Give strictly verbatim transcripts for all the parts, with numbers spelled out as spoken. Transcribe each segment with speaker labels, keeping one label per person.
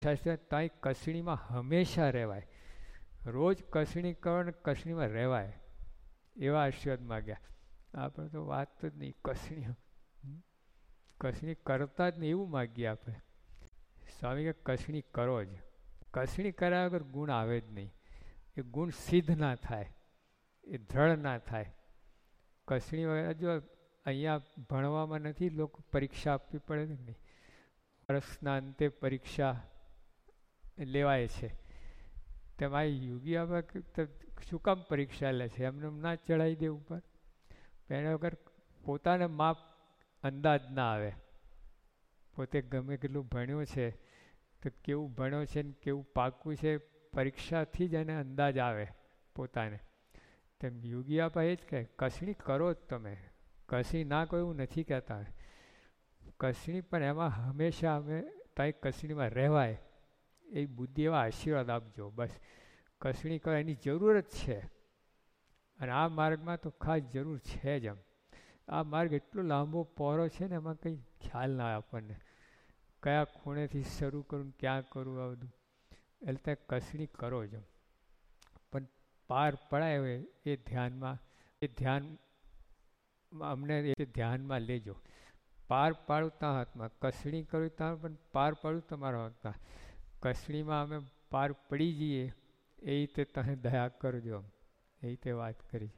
Speaker 1: શાસ્ત્ર ત્યાં કસણીમાં હંમેશા રહેવાય. રોજ કસણી કરો ને કસણીમાં રહેવાય એવા આશીર્વાદ માગ્યા. આપણે તો વાત જ નહીં, કસણી કસણી કરતા જ નહીં એવું માગીએ આપણે. સ્વામી કે કસણી કરો જ. કસણી કર્યા વગર ગુણ આવે જ નહીં. એ ગુણ સિદ્ધ ના થાય, એ દ્રઢ ના થાય. કસણી વગર જો અહીંયા ભણવામાં નથી, લોકો પરીક્ષા આપવી પડે ને નહીં. વર્ષના અંતે પરીક્ષા લેવાય છે. તેમાં યોગી આપણે શું કામ પરીક્ષા લે છે? એમને ના ચડાવી દે ઉપર. એના વગર પોતાને માપ અંદાજ ના આવે. પોતે ગમે કેટલું ભણ્યો છે તો કેવું ભણ્યો છે ને કેવું પાકું છે, પરીક્ષાથી જ એને અંદાજ આવે પોતાને. તેમ યોગી આપા એ જ કહે કસણી કરો જ તમે. કસણી ના કોઈ એવું નથી કહેતા. કસણી પણ એમાં હંમેશા અમે ત્યાં કસણીમાં રહેવાય એ બુદ્ધિ એવા આશીર્વાદ આપજો. બસ કસણી કરો એની જરૂર જ છે. અને આ માર્ગમાં તો ખાસ જરૂર છે જ. એમ આ માર્ગ એટલો લાંબો પહોળો છે ને એમાં કંઈ ખ્યાલ ના આવે આપણને કયા ખૂણેથી શરૂ કરું ક્યાં કરું આ બધું. એટલે ત્યાં કસણી કરો જ. પણ પાર પડાય હોય એ ધ્યાનમાં, એ ધ્યાન અમને એ ધ્યાનમાં લેજો. પાર પાડું ત્યાં હાથમાં, કસણી કરું ત્યાં પણ પાર પાડું તમારા હાથમાં. કસણીમાં અમે પાર પડી જઈએ એ રીતે તમે દયા કરજો. એ રીતે વાત કરી.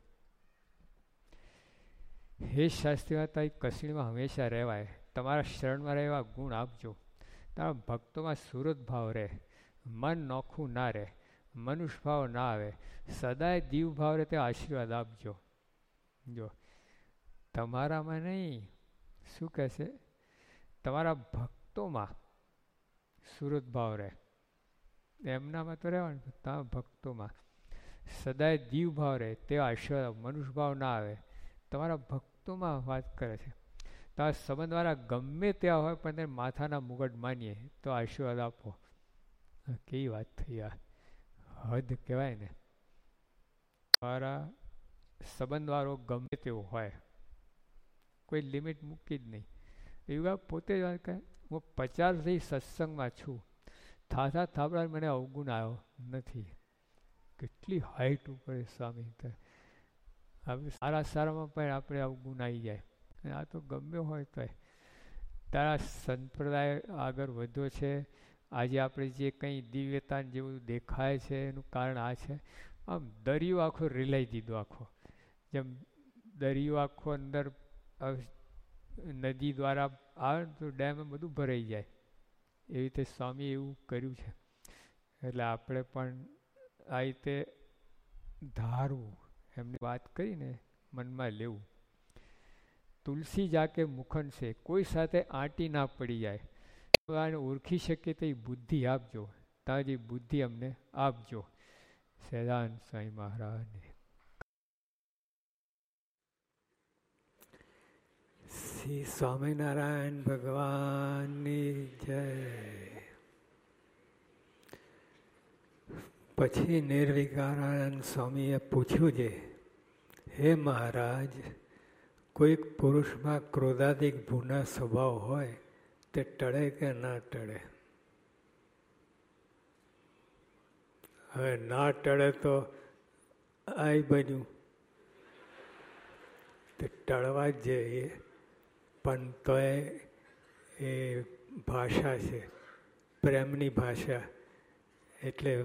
Speaker 1: હે શાસ્ત્રી વાત, કસણીમાં હંમેશા રહેવાય. તમારા શરણમાં રહેવા ગુણ આપજો. તારા ભક્તોમાં સુરત ભાવ રહે, મન નોખું ના રહે, મનુષ્ય ભાવ ના આવે, સદાય દીવ ભાવ રહે તે આશીર્વાદ આપજો. જો તમારામાં નહીં, શું કહેશે? તમારા ભક્તોમાં સુરત ભાવ રહે. એમનામાં તો રહેવાનું, તમારા ભક્તોમાં સદાય દીવ ભાવ રહે તે આશીર્વાદ, મનુષ્ય ભાવ ના આવે. તમારા ભક્તોમાં વાત કરે છે. તમારા સંબંધવાળા ગમે ત્યાં હોય પણ તેને માથાના મુગટ માનીએ તો આશીર્વાદ આપો. કેવી વાત થઈ આ! હદ કહેવાય ને. તમારા સંબંધવાળો ગમે તેવો હોય, કોઈ લિમિટ મૂકી જ નહીં. એવું પોતે જ વાત કહે, હું પચાસ વર્ષથી સત્સંગમાં છું, થાથા થાબડા મને અવગુણ આવ્યો નથી. કેટલી હાઈટ ઉપર સ્વામી. હવે સારા સારામાં પણ આપણે અવગુણ આવી જાય. આ તો ગમે હોય તો તારા સંપ્રદાય આગળ વધ્યો છે. આજે આપણે જે કંઈ દિવ્યતા જેવું દેખાય છે એનું કારણ આ છે. આમ દરિયો આખો રેલાઈ દીધો. આખો જેમ દરિયો આખો અંદર નદી દ્વારા આવે તો ડેમ બધું ભરાઈ જાય. એવી રીતે સ્વામી એવું કર્યું છે. એટલે આપણે પણ આ રીતે ધારવું, એમની વાત કરીને મનમાં લેવું. તુલસી જાકે મુખન છે, કોઈ સાથે આંટી ના પડી જાય. આને ઓળખી શકીએ તો એ બુદ્ધિ આપજો. તાજી બુદ્ધિ અમને આપજો. સહેજાનંદ સ્વામી મહારાજને. શ્રી સ્વામિનારાયણ ભગવાનની જય. પછી નિર્વિકારાનંદ સ્વામીએ પૂછ્યું છે, હે મહારાજ, કોઈક પુરુષમાં ક્રોધાધિક ભૂના સ્વભાવ હોય તે ટળે કે ના ટળે? હવે ના ટળે તો આ બન્યું તે ટળવા જ જઈએ. પણ તોય એ ભાષા છે, પ્રેમની ભાષા. એટલે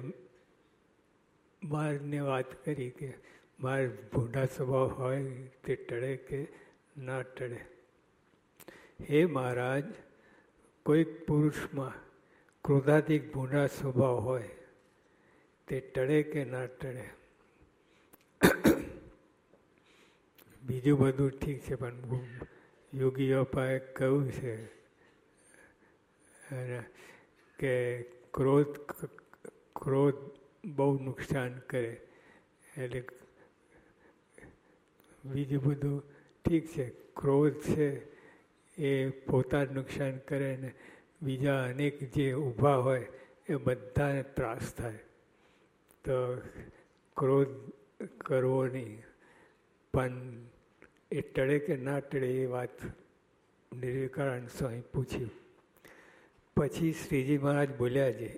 Speaker 1: મારને વાત કરી કે માર ભૂંડા સ્વભાવ હોય તે ટળે કે ના ટળે? હે મહારાજ, કોઈક પુરુષમાં ક્રોધાધિક ભૂંડા સ્વભાવ હોય તે ટળે કે ના ટળે? બીજું બધું ઠીક છે, પણ યોગીઓ પાસે કહ્યું છે કે ક્રોધ ક્રોધ બહુ નુકસાન કરે. એટલે બીજું બધું ઠીક છે, ક્રોધ છે એ પોતાનું નુકસાન કરે ને બીજા અનેક જે ઊભા હોય એ બધાને ત્રાસ થાય. તો ક્રોધ કરવો નહીં. પણ એ ટળે કે ના ટળે એ વાત નિર્વિકારાનંદ સ્વામી પૂછ્યું. પછી શ્રીજી મહારાજ બોલ્યા છે,